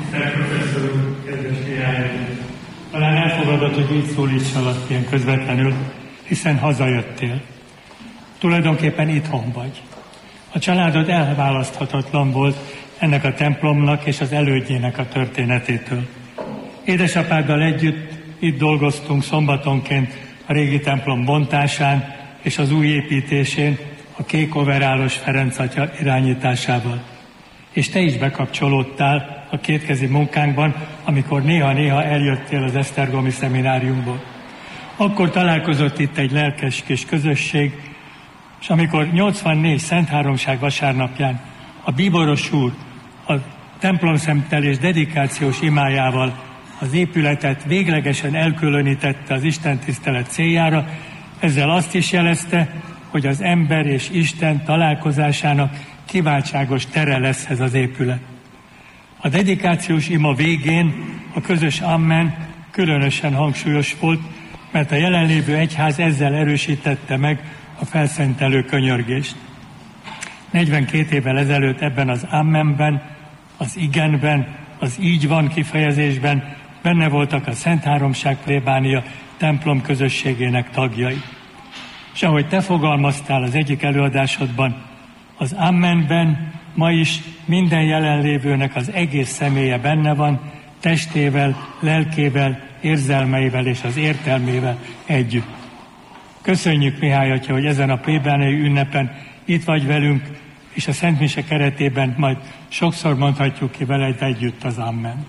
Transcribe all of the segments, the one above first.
Tisztelt professzor úr, kedves Mihály! Talán elfogadod, hogy így szólítsalak ilyen közvetlenül, hiszen hazajöttél. Tulajdonképpen itthon vagy. A családod elválaszthatatlan volt ennek a templomnak és az elődjének a történetétől. Édesapáddal együtt itt dolgoztunk szombatonként a régi templom bontásán és az új építésén a kék overálos Ferenc atya irányításával. És te is bekapcsolódtál a kétkezi munkánkban, amikor néha-néha eljöttél az esztergomi szemináriumból. Akkor találkozott itt egy lelkes kis közösség, és amikor 84 Szentháromság vasárnapján a bíboros úr a templomszentelés dedikációs imájával az épületet véglegesen elkülönítette az istentisztelet céljára, ezzel azt is jelezte, hogy az ember és Isten találkozásának kiváltságos tere lesz ez az épület. A dedikációs ima végén a közös amen különösen hangsúlyos volt, mert a jelenlévő egyház ezzel erősítette meg a felszentelő könyörgést. 42 évvel ezelőtt ebben az amenben, az igenben, az így van kifejezésben benne voltak a Szentháromság plébánia templom közösségének tagjai. És ahogy te fogalmaztál az egyik előadásodban, az amenben ma is minden jelenlévőnek az egész személye benne van, testével, lelkével, érzelmeivel és az értelmével együtt. Köszönjük, Mihály atya, hogy ezen a plébániai ünnepen itt vagy velünk, és a Szent Mise keretében majd sokszor mondhatjuk ki veled együtt az amment.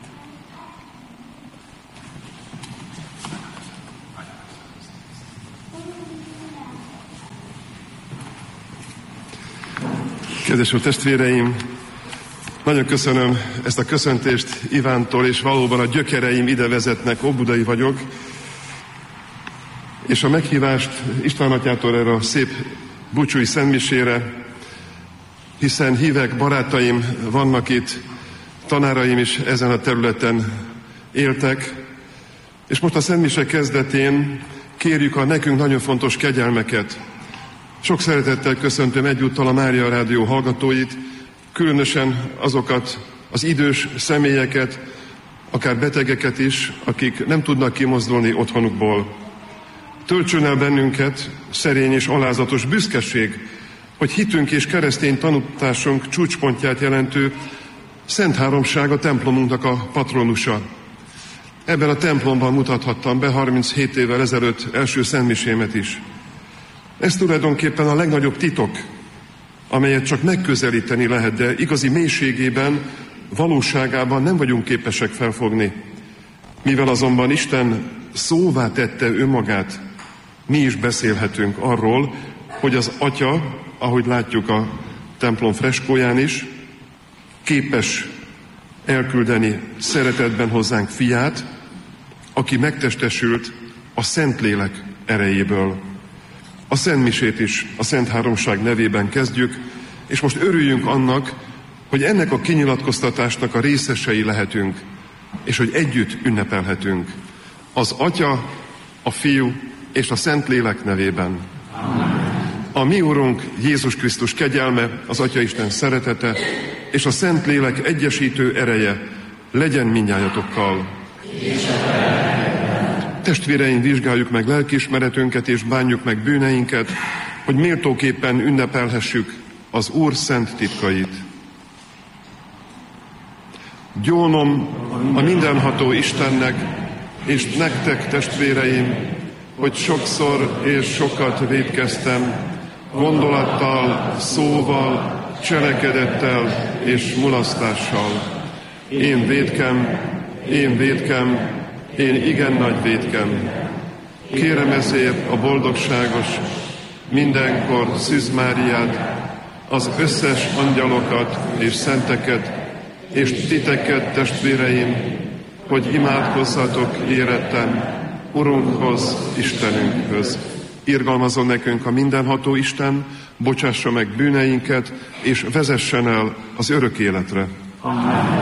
Kedves testvéreim, nagyon köszönöm ezt a köszöntést Ivántól, és valóban a gyökereim ide vezetnek, óbudai vagyok, és a meghívást István atyától erre a szép búcsúi szentmisére, hiszen hívek, barátaim vannak itt, tanáraim is ezen a területen éltek, és most a szentmise kezdetén kérjük a nekünk nagyon fontos kegyelmeket. Sok szeretettel köszöntöm egyúttal a Mária Rádió hallgatóit, különösen azokat az idős személyeket, akár betegeket is, akik nem tudnak kimozdulni otthonukból. Töltsön el bennünket szerény és alázatos büszkeség, hogy hitünk és keresztény tanításunk csúcspontját jelentő Szentháromság a templomunknak a patronusa. Ebben a templomban mutathattam be 37 évvel ezelőtt első szentmisémet is. Ez tulajdonképpen a legnagyobb titok, amelyet csak megközelíteni lehet, de igazi mélységében, valóságában nem vagyunk képesek felfogni. Mivel azonban Isten szóvá tette önmagát, mi is beszélhetünk arról, hogy az Atya, ahogy látjuk a templom freskóján is, képes elküldeni szeretetben hozzánk fiát, aki megtestesült a Szentlélek erejéből. A szentmisét is a Szentháromság nevében kezdjük, és most örüljünk annak, hogy ennek a kinyilatkoztatásnak a részesei lehetünk, és hogy együtt ünnepelhetünk. Az Atya, a Fiú és a Szentlélek nevében. Amen. A mi Urunk Jézus Krisztus kegyelme, az Atyaisten szeretete és a Szentlélek egyesítő ereje legyen mindnyájatokkal. Testvéreim, vizsgáljuk meg lelkiismeretünket és bánjuk meg bűneinket, hogy méltóképpen ünnepelhessük az Úr szent titkait. Gyónom a mindenható Istennek és nektek, testvéreim, hogy sokszor és sokat vétkeztem, gondolattal, szóval, cselekedettel és mulasztással. Én vétkem, én igen nagy vétkem. Kérem ezért a boldogságos, mindenkor Szűz Máriát, az összes angyalokat és szenteket, és titeket, testvéreim, hogy imádkozzatok érettem Urunkhoz, Istenünkhöz. Irgalmazzon nekünk a mindenható Isten, bocsássa meg bűneinket, és vezessen el az örök életre. Amen.